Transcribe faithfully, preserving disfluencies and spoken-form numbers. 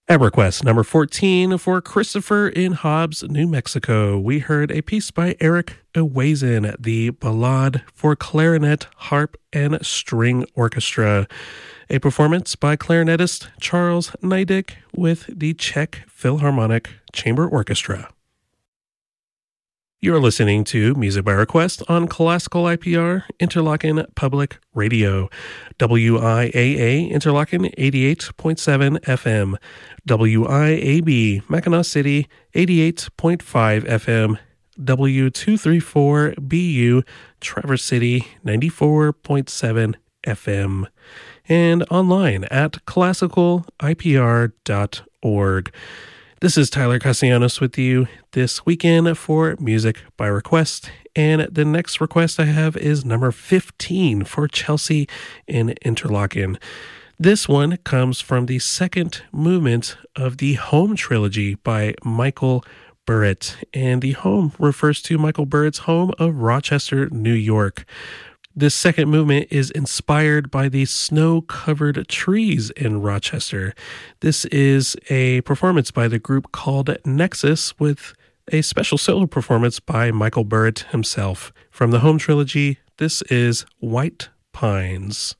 At request number fourteen for Christopher in Hobbs, New Mexico, we heard a piece by Eric Ewazen, the Ballade for Clarinet, Harp, and String Orchestra, a performance by clarinetist Charles Neidig with the Czech Philharmonic Chamber Orchestra. You're listening to Music by Request on Classical I P R, Interlochen Public Radio, W I A A, Interlochen eighty-eight point seven F M, W I A B, Mackinac City, eighty-eight point five F M, W two thirty-four B U, Traverse City, ninety-four point seven F M, and online at classical I P R dot org. This is Tyler Castellanos with you this weekend for Music by Request, and the next request I have is number fifteen for Chelsea in Interlochen. This one comes from the second movement of the Home Trilogy by Michael Burritt, and the home refers to Michael Burritt's home of Rochester, New York. This second movement is inspired by the snow-covered trees in Rochester. This is a performance by the group called Nexus with a special solo performance by Michael Burritt himself. From the Home Trilogy, this is White Pines.